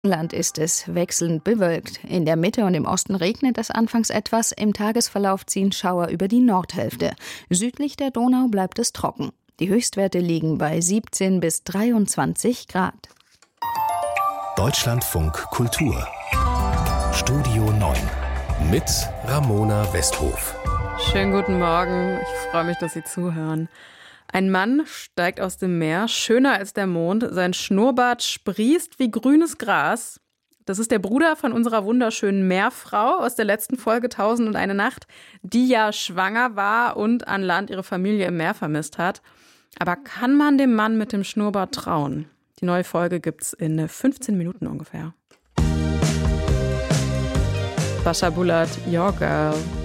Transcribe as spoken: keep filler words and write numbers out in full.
Land ist es wechselnd bewölkt. In der Mitte und im Osten regnet es anfangs etwas, im Tagesverlauf ziehen Schauer über die Nordhälfte. Südlich der Donau bleibt es trocken. Die Höchstwerte liegen bei siebzehn bis dreiundzwanzig Grad. Deutschlandfunk Kultur Studio neun mit Ramona Westhof. Schönen guten Morgen, ich freue mich, dass Sie zuhören. Ein Mann steigt aus dem Meer, schöner als der Mond. Sein Schnurrbart sprießt wie grünes Gras. Das ist der Bruder von unserer wunderschönen Meerfrau aus der letzten Folge Tausend und eine Nacht, die ja schwanger war und an Land ihre Familie im Meer vermisst hat. Aber kann man dem Mann mit dem Schnurrbart trauen? Die neue Folge gibt's in fünfzehn Minuten ungefähr. Bascha Bulat, Your Girl.